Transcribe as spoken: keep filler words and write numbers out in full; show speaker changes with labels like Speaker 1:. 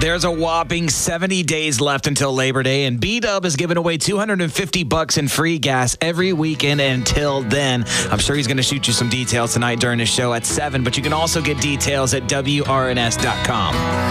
Speaker 1: There's a whopping seventy days left until Labor Day, and B-Dub is giving away two hundred fifty bucks in free gas every weekend until then. I'm sure he's going to shoot you some details tonight during his show at seven, but you can also get details at W R N S dot com.